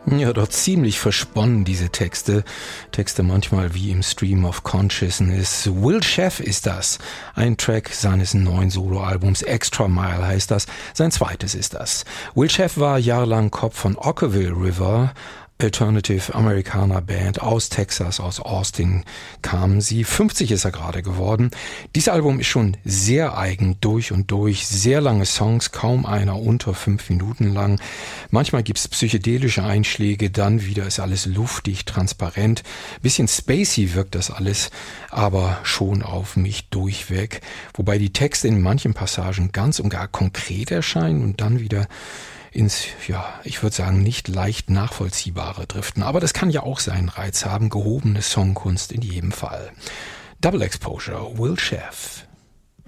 Ja, doch ziemlich versponnen, diese Texte. Texte manchmal wie im Stream of Consciousness. Will Sheff ist das. Ein Track seines neuen Soloalbums. Extra Mile heißt das. Sein zweites ist das. Will Sheff war jahrelang Kopf von Okkervil River, Alternative Americana Band aus Texas, aus Austin kamen sie. 50 ist er gerade geworden. Dieses Album ist schon sehr eigen, durch und durch. Sehr lange Songs, kaum einer unter 5 Minuten lang. Manchmal gibt's psychedelische Einschläge, dann wieder ist alles luftig, transparent. Bisschen spacey wirkt das alles, aber schon auf mich durchweg. Wobei die Texte in manchen Passagen ganz und gar konkret erscheinen und dann wieder ins, ja, ich würde sagen, nicht leicht nachvollziehbare driften. Aber das kann ja auch seinen Reiz haben. Gehobene Songkunst in jedem Fall. Double Exposure, Will Sheff.